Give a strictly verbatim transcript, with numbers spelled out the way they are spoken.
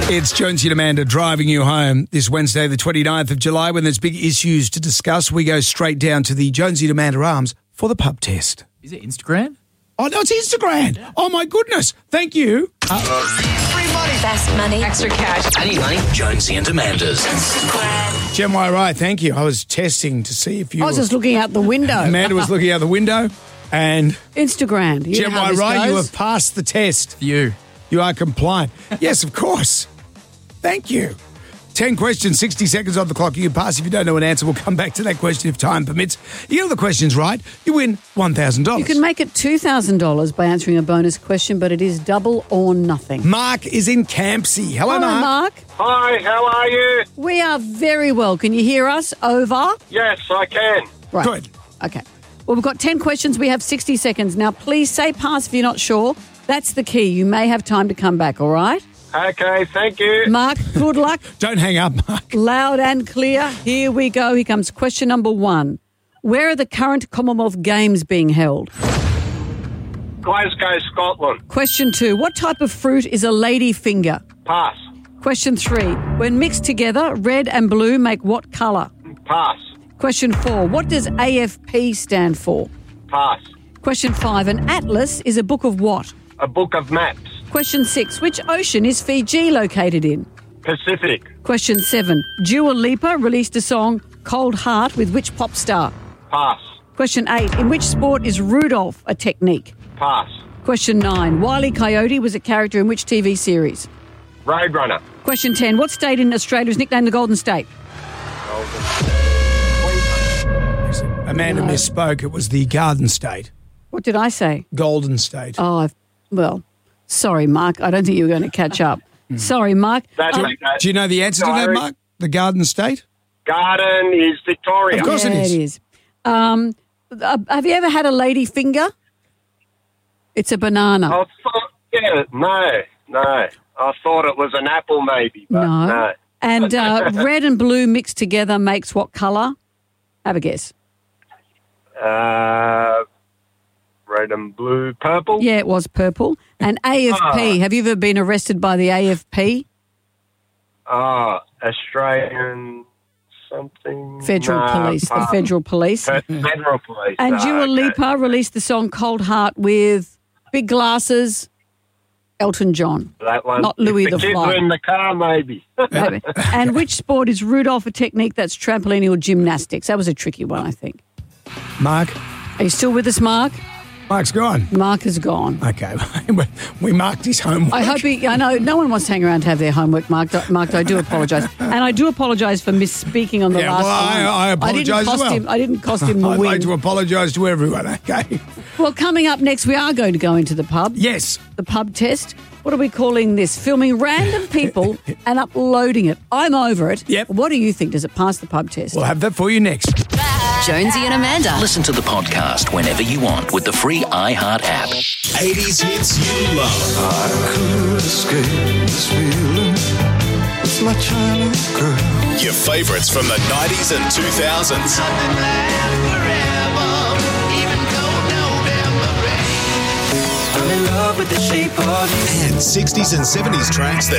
It's Jonesy and Amanda driving you home this Wednesday, the twenty-ninth of July. When there's big issues to discuss, we go straight down to the Jonesy and Amanda Arms for the pub test. Is it Instagram? Oh, no, it's Instagram. Oh, my goodness. Thank you. Uh, Free money. Fast money. Extra cash. I need money. Jonesy and Amanda's. Instagram. Jem Wai, thank you. I was testing to see if you I was were- just looking out the window. Amanda was looking out the window and Instagram. You Jem know how this Wai, you goes. have passed the test. You. You are compliant. Yes, of course. Thank you. Ten questions, sixty seconds on the clock. You can pass if you don't know an answer. We'll come back to that question if time permits. You get all the questions right, you win one thousand dollars. You can make it two thousand dollars by answering a bonus question, but it is double or nothing. Mark is in Campsie. Hello, Hello, Mark. Mark. Hi, how are you? We are very well. Can you hear us? Over. Yes, I can. Right. Good. Okay. Well, we've got ten questions. We have sixty seconds. Now, please say pass if you're not sure. That's the key. You may have time to come back, all right? Okay, thank you. Mark, good luck. Don't hang up, Mark. Loud and clear. Here we go. Here comes question number one. Where are the current Commonwealth Games being held? Glasgow, Scotland. Question two. What type of fruit is a lady finger? Pass. Question three. When mixed together, red and blue make what colour? Pass. Question four. What does A F P stand for? Pass. Question five. An atlas is a book of what? A book of maps. Question six. Which ocean is Fiji located in? Pacific. Question seven. Dua Lipa released a song, Cold Heart, with which pop star? Pass. Question eight. In which sport is Rudolph a technique? Pass. Question nine. Wile E. Coyote was a character in which T V series? Roadrunner. Question ten. What state in Australia is nicknamed the Golden State? Amanda No. misspoke. It was the Garden State. What did I say? Golden State. Oh, I've, well, sorry, Mark. I don't think you were going to catch up. Sorry, Mark. That's Um, okay. Do you know the answer to that, Sorry. Mark? The Garden State? Garden is Victoria. Of course yeah, it is. it is. Um, uh, have you ever had a lady finger? It's a banana. I thought, yeah, no, no. I thought it was an apple maybe, but no. no. And uh, red and blue mixed together makes what colour? Have a guess. Uh, red and blue, purple. Yeah, it was purple. And A F P. Ah. Have you ever been arrested by the A F P? Ah, Australian something. Federal No, Police. The pass. Federal Police. Fe- Federal police. And Ah, Dua okay. Lipa released the song Cold Heart with big glasses, Elton John. That one. Not Louis if the the kids Fly. were in the car, maybe. Maybe. And which sport is Rudolph a technique? That's trampoline or gymnastics? That was a tricky one, I think. Mark? Are you still with us, Mark? Mark's gone. Mark is gone. Okay. We marked his homework. I hope he, I know no one wants to hang around to have their homework, Mark. Mark, I do apologise. And I do apologise for misspeaking on the Yeah, last well, I- one. I apologise didn't as cost well. Him, I didn't cost him the I'd win. like to apologise to everyone, okay? Well, coming up next, we are going to go into the pub. Yes. The pub test. What are we calling this? Filming random people and uploading it. I'm over it. Yep. What do you think? Does it pass the pub test? We'll have that for you next. Jonesy and Amanda. Listen to the podcast whenever you want with the free iHeart app. eighties hits you love. I could escape this feeling with my Chinese girl. Your favourites from the nineties and two thousands. I'm in love with the shape of you. And sixties and seventies tracks that